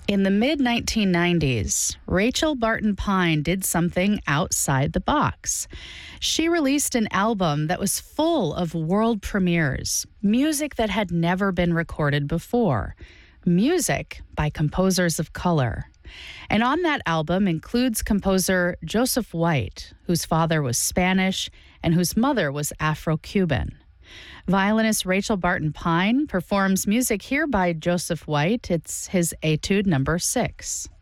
In the mid 1990s, Rachel Barton Pine did something outside the box. She released an album that was full of world premieres, music that had never been recorded before, music by composers of color. And on that album includes composer Joseph White, whose father was Spanish and whose mother was Afro-Cuban. Violinist Rachel Barton Pine performs music here by Joseph White. It's his Etude number 6.